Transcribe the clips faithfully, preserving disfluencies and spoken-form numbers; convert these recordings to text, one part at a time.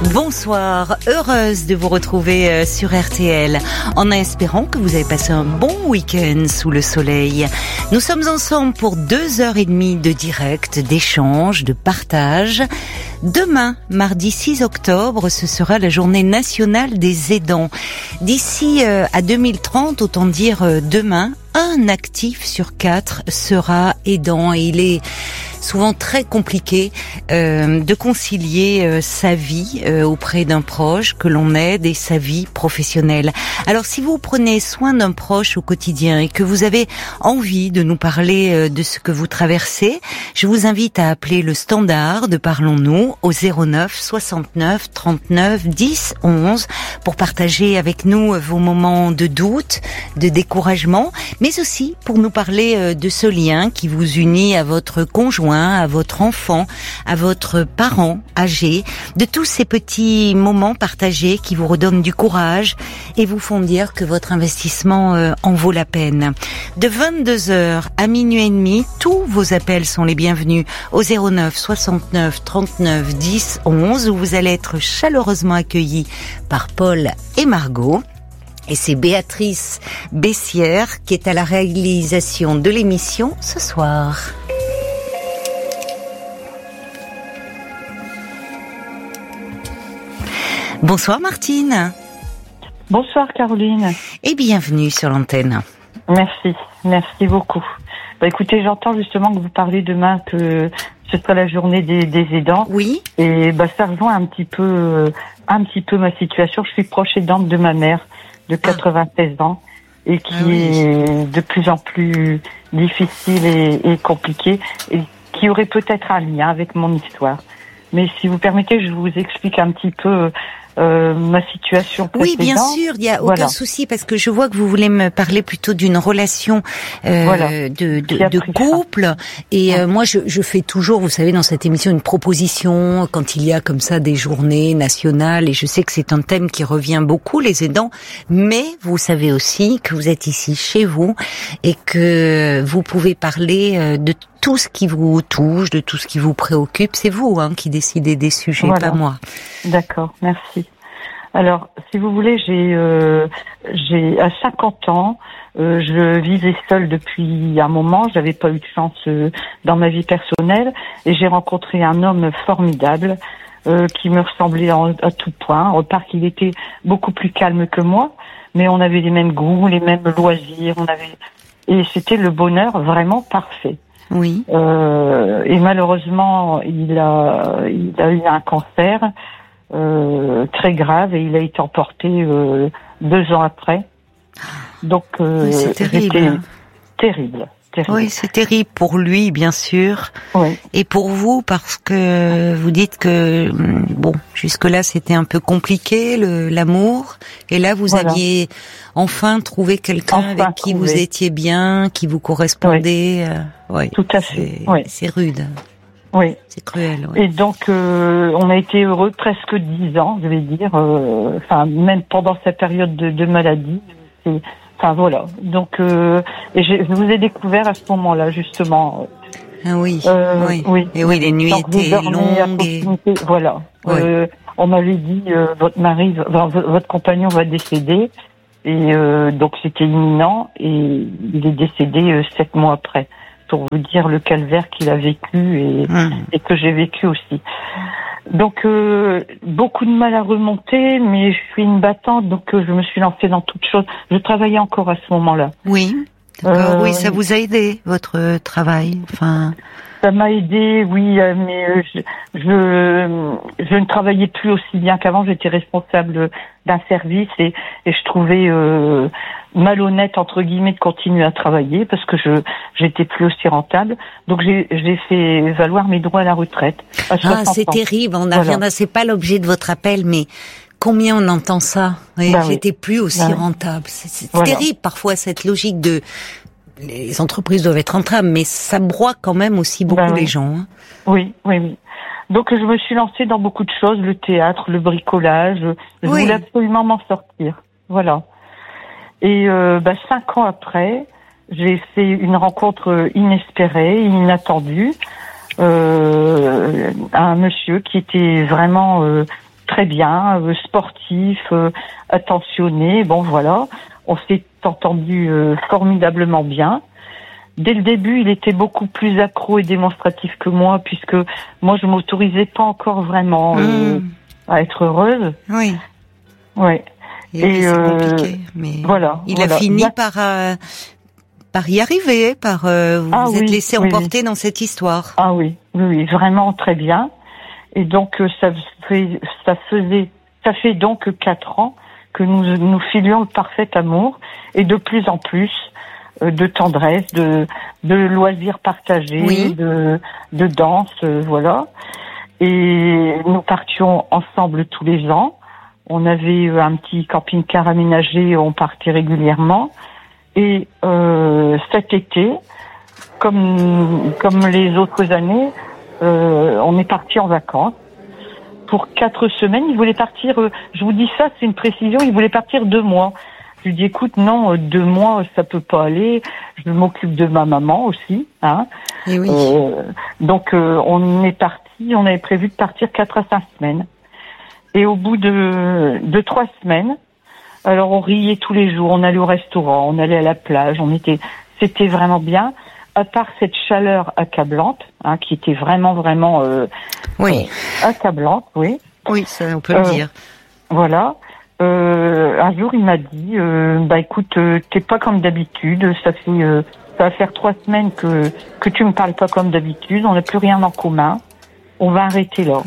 Bonsoir, heureuse de vous retrouver sur R T L, en espérant que vous avez passé un bon week-end sous le soleil. Nous sommes ensemble pour deux heures et demie de direct, d'échange, de partage. Demain, mardi six octobre, ce sera la journée nationale des aidants. D'ici à deux mille trente, autant dire demain, un actif sur quatre sera aidant et il est souvent très compliqué euh, de concilier euh, sa vie euh, auprès d'un proche que l'on aide et sa vie professionnelle. Alors si vous prenez soin d'un proche au quotidien et que vous avez envie de nous parler euh, de ce que vous traversez, je vous invite à appeler le standard de Parlons-nous au zéro neuf soixante-neuf trente-neuf dix onze pour partager avec nous vos moments de doute, de découragement, mais aussi pour nous parler euh, de ce lien qui vous unit à votre conjoint, à votre enfant, à votre parent âgé, de tous ces petits moments partagés qui vous redonnent du courage et vous font dire que votre investissement euh, en vaut la peine. De vingt-deux heures à minuit et demi, tous vos appels sont les bienvenus au zéro neuf soixante-neuf trente-neuf dix onze où vous allez être chaleureusement accueillis par Paul et Margot. Et c'est Béatrice Bessière qui est à la réalisation de l'émission ce soir. Bonsoir Martine. Bonsoir Caroline. Et bienvenue sur l'antenne. Merci, merci beaucoup. Bah écoutez, j'entends justement que vous parlez demain que ce sera la journée des, des aidants. Oui. Et bah ça rejoint un petit peu, un petit peu ma situation. Je suis proche aidante de ma mère de quatre-vingt-seize ah. ans et qui ah oui. est de plus en plus difficile et, et compliquée et qui aurait peut-être un lien avec mon histoire. Mais si vous permettez, je vous explique un petit peu euh, ma situation précédente. Oui, bien sûr, il n'y a aucun voilà. souci, parce que je vois que vous voulez me parler plutôt d'une relation euh, voilà. de, de, de couple. Et ouais. euh, moi, je, je fais toujours, vous savez, dans cette émission, une proposition quand il y a comme ça des journées nationales. Et je sais que c'est un thème qui revient beaucoup, les aidants. Mais vous savez aussi que vous êtes ici chez vous et que vous pouvez parler de tout ce qui vous touche, de tout ce qui vous préoccupe. C'est vous hein, qui décidez des sujets, voilà. pas moi. D'accord, merci. Alors, si vous voulez, j'ai, euh, j'ai à cinquante ans, euh, je vivais seule depuis un moment. J'avais pas eu de chance euh, dans ma vie personnelle, et j'ai rencontré un homme formidable euh, qui me ressemblait en, à tout point. Au part qu'il était beaucoup plus calme que moi, mais on avait les mêmes goûts, les mêmes loisirs. On avait et c'était le bonheur vraiment parfait. Oui. Euh, et malheureusement, il a, il a eu un cancer euh, très grave et il a été emporté euh, deux ans après. Donc, euh, oui, c'est terrible. C'était terrible, terrible. Oui, c'est terrible pour lui, bien sûr. Oui. Et pour vous, parce que vous dites que bon, jusque-là, c'était un peu compliqué le, l'amour, et là, vous voilà. aviez enfin trouvé quelqu'un enfin avec qui trouvé. vous étiez bien, qui vous correspondait. Oui. Euh, oui. Tout à fait. C'est, oui. c'est rude. Oui. C'est cruel. Oui. Et donc, euh, on a été heureux presque dix ans, je vais dire. Euh, enfin, même pendant cette période de, de maladie. C'est, enfin voilà. Donc, euh, et je vous ai découvert à ce moment-là, justement. Ah oui. Euh, oui. oui. Et oui, les nuits donc, étaient longues. Et... Voilà. Oui. Euh, on m'avait dit euh, votre mari, votre compagnon va décéder, et euh, donc c'était imminent, et il est décédé euh, sept mois après. Pour vous dire le calvaire qu'il a vécu et, mmh. et que j'ai vécu aussi. Donc euh, beaucoup de mal à remonter, mais je suis une battante, donc euh, je me suis lancée dans toutes choses. Je travaillais encore à ce moment-là. Oui, d'accord. Euh, oui, ça vous a aidé votre travail. Enfin, ça m'a aidé, oui, euh, mais euh, je, je je ne travaillais plus aussi bien qu'avant. J'étais responsable d'un service et, et je trouvais euh, malhonnête entre guillemets de continuer à travailler parce que je j'étais plus aussi rentable. Donc j'ai j'ai fait valoir mes droits à la retraite. À ah, c'est ans. terrible. On a voilà. rien. C'est pas l'objet de votre appel, mais combien on entend ça. Oui, bah j'étais oui. plus aussi bah rentable. C'est, c'est voilà. terrible parfois cette logique de les entreprises doivent être rentables, mais ça broie quand même aussi beaucoup bah oui. les gens. Hein. Oui, oui, oui. Donc je me suis lancée dans beaucoup de choses, le théâtre, le bricolage. Je oui. voulais absolument m'en sortir. Voilà. Et euh, bah, cinq ans après, j'ai fait une rencontre inespérée, inattendue, euh, un monsieur qui était vraiment euh, très bien, euh, sportif, euh, attentionné. Bon, voilà, on s'est entendu euh, formidablement bien. Dès le début, il était beaucoup plus accro et démonstratif que moi, puisque moi, je m'autorisais pas encore vraiment euh, mmh. à être heureuse. Oui. Ouais. Et, et c'est euh, compliqué, mais voilà. Il voilà. a fini Là, par euh, par y arriver, par euh, vous ah, vous oui, êtes laissé oui, emporter oui. dans cette histoire. Ah oui, oui, oui, vraiment très bien. Et donc ça fait, ça faisait, ça fait donc quatre ans que nous nous filions le parfait amour et de plus en plus euh, de tendresse, de de loisirs partagés, oui. de de danse, euh, voilà. Et nous partions ensemble tous les ans. On avait un petit camping-car aménagé, on partait régulièrement. Et euh, cet été, comme comme les autres années, euh, on est parti en vacances pour quatre semaines. Il voulait partir. Euh, je vous dis ça, c'est une précision. Il voulait partir deux mois. Je lui dis écoute, non, euh, deux mois, ça peut pas aller. Je m'occupe de ma maman aussi, hein. Et oui. Euh, donc euh, on est parti. On avait prévu de partir quatre à cinq semaines. Et au bout de, de trois semaines, alors on riait tous les jours, on allait au restaurant, on allait à la plage, on était, c'était vraiment bien. À part cette chaleur accablante, hein, qui était vraiment vraiment euh, oui. euh, accablante, oui. Oui, ça on peut le euh, dire. Voilà. Euh, un jour, il m'a dit, euh, bah écoute, euh, t'es pas comme d'habitude. Ça fait, euh, ça va faire trois semaines que que tu me parles pas comme d'habitude. On n'a plus rien en commun. On va arrêter là.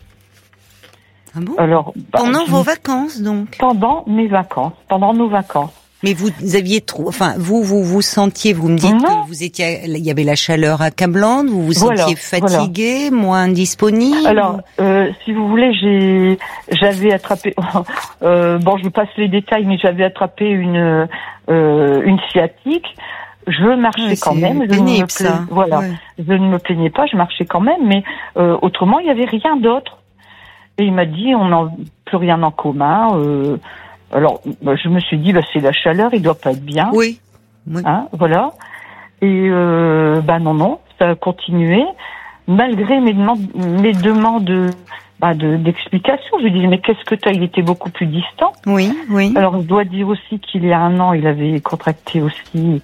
Ah bon? Alors, bah, pendant je... vos vacances, donc? Pendant mes vacances, pendant nos vacances. Mais vous aviez trop, enfin, vous, vous, vous sentiez, vous me dites non. que vous étiez, il y avait la chaleur accablante, vous vous voilà, sentiez fatigué, voilà. moins disponible? Alors, euh, si vous voulez, j'ai, j'avais attrapé, euh, bon, je vous passe les détails, mais j'avais attrapé une, euh, une sciatique. Je marchais ouais, quand même. Pénible, je ne me ça. pla... Voilà. Ouais. Je ne me plaignais pas, je marchais quand même, mais euh, autrement, il n'y avait rien d'autre. Et il m'a dit, on n'a plus rien en commun. Euh, alors, bah, je me suis dit, bah, c'est la chaleur, il doit pas être bien. Oui. oui. Hein, voilà. Et euh, bah non, non, ça a continué. Malgré mes demandes, mes demandes bah, de, d'explication, je lui disais, mais qu'est-ce que t'as? Il était beaucoup plus distant. Oui, oui. Alors, je dois dire aussi qu'il y a un an, il avait contracté aussi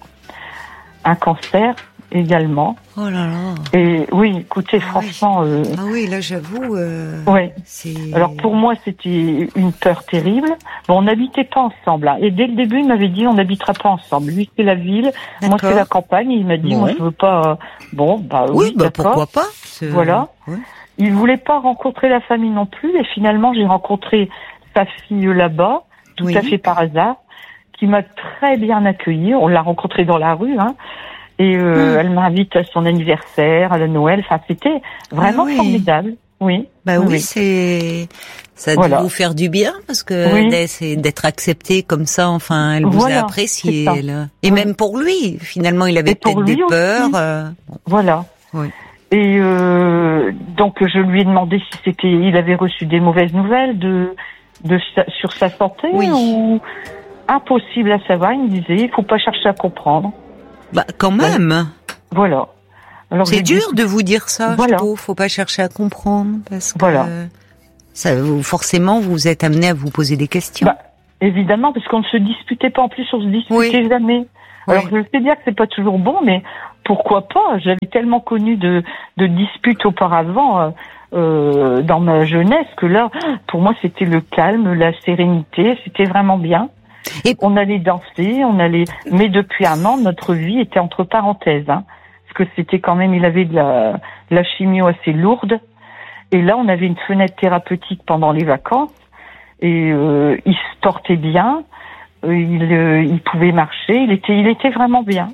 un cancer également. Oh là là. Et oui, écoutez, ah franchement. Oui. Euh, ah oui, là j'avoue. Euh, ouais. C'est... Alors pour moi, c'était une peur terrible. Bon, on n'habitait pas ensemble. Hein. Et dès le début, il m'avait dit, on n'habitera pas ensemble. Lui, c'est la ville, d'accord. Moi, c'est la campagne. Et il m'a dit, bon. moi, je veux pas. Euh... Bon, bah oui, oui bah d'accord. pourquoi pas. C'est... Voilà. Ouais. Il voulait pas rencontrer la famille non plus. Et finalement, j'ai rencontré sa fille là-bas, tout oui. à fait par hasard, qui m'a très bien accueillie. On l'a rencontrée dans la rue, hein. Et euh, mmh. elle m'invite à son anniversaire, à la Noël. Enfin, c'était vraiment ah oui. formidable. Oui. Bah oui, oui. c'est ça doit voilà. vous faire du bien parce que oui. c'est d'être accepté comme ça. Enfin, elle vous voilà, a apprécié. Elle. Et oui. même pour lui, finalement, il avait peut-être des peurs. Euh... Voilà. Oui. Et euh, donc je lui ai demandé si c'était, il avait reçu des mauvaises nouvelles de de sur sa santé oui. ou impossible à savoir. Il me disait, il faut pas chercher à comprendre. Bah, quand même. Voilà. Alors, c'est dur dit... de vous dire ça, voilà. je trouve. Faut pas chercher à comprendre, parce que voilà. ça, vous, forcément, vous êtes amené à vous poser des questions. Bah, évidemment, parce qu'on ne se disputait pas. En plus, on se disputait oui. jamais. Alors, oui. je sais bien que c'est pas toujours bon, mais pourquoi pas? J'avais tellement connu de, de disputes auparavant, euh, dans ma jeunesse, que là, pour moi, c'était le calme, la sérénité. C'était vraiment bien. Et on allait danser, on allait, mais depuis un an, notre vie était entre parenthèses, hein, parce que c'était quand même, il avait de la, de la chimio assez lourde, et là, on avait une fenêtre thérapeutique pendant les vacances, et euh, il se portait bien, euh, il, euh, il pouvait marcher, il était, il était vraiment bien.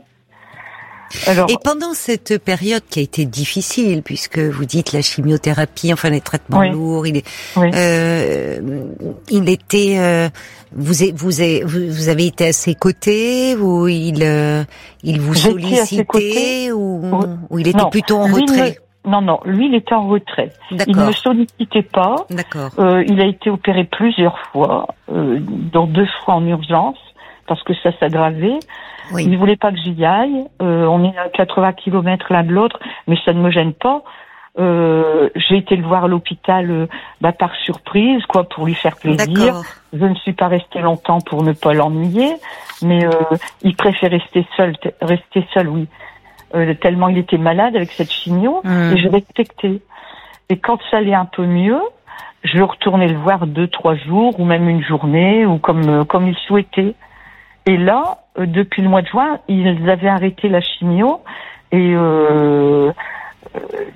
Alors, et pendant cette période qui a été difficile, puisque vous dites la chimiothérapie, enfin les traitements oui. lourds, il, est, oui. euh, il était, euh, vous, vous, vous avez été à ses côtés, ou il, euh, il vous J'étais sollicitait, ou, oui. ou il était non. plutôt en lui retrait? Ne, non, non, lui il était en retrait. D'accord. Il ne me sollicitait pas. D'accord. Euh, il a été opéré plusieurs fois, euh, dont deux fois en urgence, parce que ça s'aggravait. Oui. Il voulait pas que j'y aille. Euh, on est à quatre-vingts kilomètres l'un de l'autre, mais ça ne me gêne pas. Euh, j'ai été le voir à l'hôpital euh, bah, par surprise, quoi, pour lui faire plaisir. D'accord. Je ne suis pas restée longtemps pour ne pas l'ennuyer, mais euh, il préfère rester seul, t- rester seul, oui. Euh, tellement il était malade avec cette chimio, mmh. et je respectais. Et quand ça allait un peu mieux, je retournais le voir deux, trois jours, ou même une journée, ou comme euh, comme il souhaitait. Et là, euh, depuis le mois de juin, ils avaient arrêté la chimio, et euh, euh,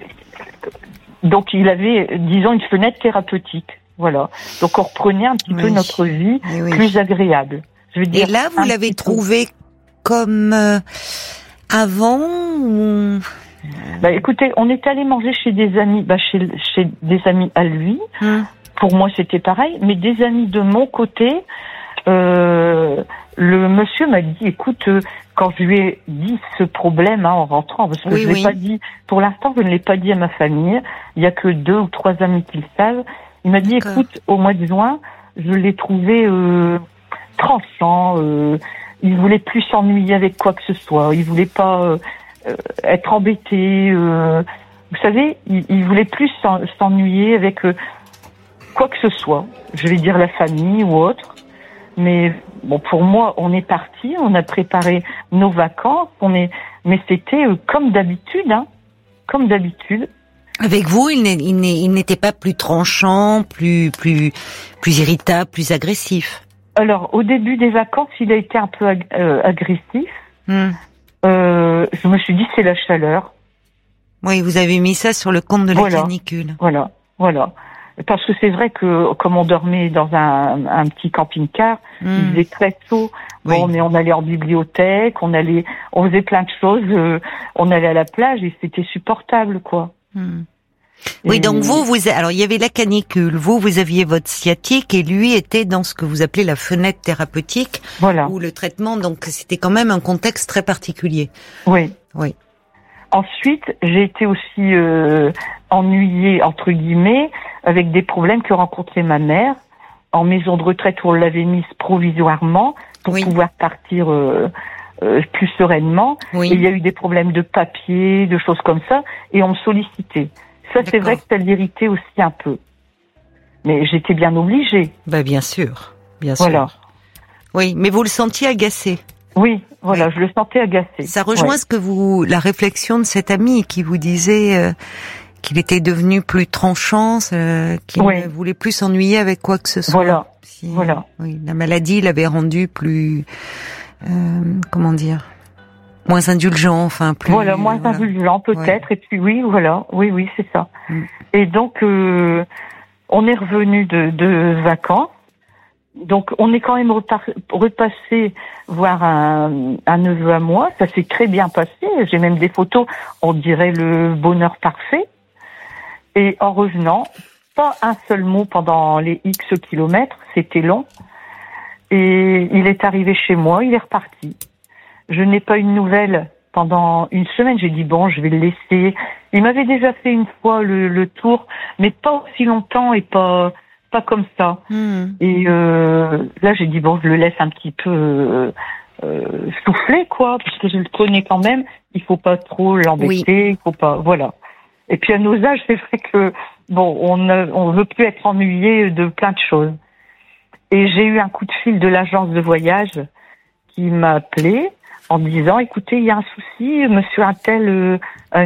donc il avait, disons, une fenêtre thérapeutique. Voilà. Donc on reprenait un petit oui. peu notre vie oui. plus agréable. Je veux dire. Et là, vous l'avez trouvé comme euh, avant ou... Bah écoutez, on est allé manger chez des amis, bah chez chez des amis à lui. Hum. Pour moi, c'était pareil, mais des amis de mon côté. Euh, le monsieur m'a dit, écoute, euh, quand je lui ai dit ce problème hein, en rentrant, parce que oui, je l'ai oui. pas dit, pour l'instant, je ne l'ai pas dit à ma famille. Il y a que deux ou trois amis qui le savent. Il m'a dit, D'accord. écoute, au mois de juin, je l'ai trouvé euh, tranchant. Euh, il voulait plus s'ennuyer avec quoi que ce soit. Il voulait pas euh, être embêté. Euh, vous savez, il, il voulait plus s'ennuyer avec euh, quoi que ce soit. Je vais dire la famille ou autre. Mais bon, pour moi, on est parti, on a préparé nos vacances, on est, mais c'était euh, comme d'habitude, hein, comme d'habitude. Avec vous, il, n'est, il, n'est, il n'était pas plus tranchant, plus, plus, plus irritable, plus agressif. Alors, au début des vacances, il a été un peu ag- euh, agressif. Hmm. Euh, je me suis dit, c'est la chaleur. Oui, vous avez mis ça sur le compte de la voilà. canicule. Voilà, voilà. Parce que c'est vrai que comme on dormait dans un, un petit camping-car, mmh. il faisait très chaud. Bon, oui. mais on allait en bibliothèque, on allait, on faisait plein de choses. Euh, on allait à la plage et c'était supportable, quoi. Mmh. Oui, et... donc vous, vous, alors il y avait la canicule. Vous, vous aviez votre sciatique et lui était dans ce que vous appelez la fenêtre thérapeutique, voilà. Où le traitement, donc c'était quand même un contexte très particulier. Oui, oui. Ensuite, j'ai été aussi euh, ennuyée, entre guillemets, avec des problèmes que rencontrait ma mère. En maison de retraite, où on l'avait mise provisoirement pour oui. pouvoir partir euh, euh, plus sereinement. Oui. Et il y a eu des problèmes de papier, de choses comme ça, et on me sollicitait. Ça, D'accord. c'est vrai que ça l'irritait aussi un peu. Mais j'étais bien obligée. Bah, bien sûr, bien sûr. Voilà. Oui, mais vous le sentiez agacé. Oui, voilà, oui. je le sentais agacé. Ça rejoint ouais. ce que vous, la réflexion de cet ami qui vous disait euh, qu'il était devenu plus tranchant, euh, qu'il oui. ne voulait plus s'ennuyer avec quoi que ce soit. Voilà, si, voilà. Oui, la maladie l'avait rendu plus, euh, comment dire, moins indulgent, enfin plus. Voilà, moins voilà. indulgent peut-être. Ouais. Et puis oui, voilà, oui, oui, c'est ça. Mm. Et donc, euh, on est revenu de, de vacances. Donc, on est quand même repar- repassé voir un, un neveu à moi. Ça s'est très bien passé. J'ai même des photos. On dirait le bonheur parfait. Et en revenant, pas un seul mot pendant les X kilomètres. C'était long. Et il est arrivé chez moi. Il est reparti. Je n'ai pas eu de nouvelles pendant une semaine. J'ai dit bon, je vais le laisser. Il m'avait déjà fait une fois le, le tour, mais pas aussi longtemps et pas... pas comme ça. Mmh. Et euh, là, j'ai dit, bon, je le laisse un petit peu euh, euh, souffler, quoi, parce que je le connais quand même. Il faut pas trop l'embêter, oui. il faut pas... Voilà. Et puis, à nos âges, c'est vrai que, bon, on a, on veut plus être ennuyé de plein de choses. Et j'ai eu un coup de fil de l'agence de voyage qui m'a appelé en disant, écoutez, il y a un souci, monsieur un tel... Euh,